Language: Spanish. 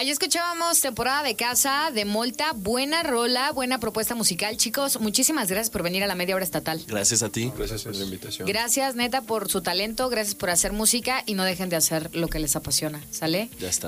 Ahí escuchábamos Temporada de Casa de Molta. Buena rola, buena propuesta musical. Chicos, muchísimas gracias por venir a la media hora estatal. Gracias a ti. Gracias por la invitación. Gracias, neta, por su talento. Gracias por hacer música y no dejen de hacer lo que les apasiona. ¿Sale? Ya está.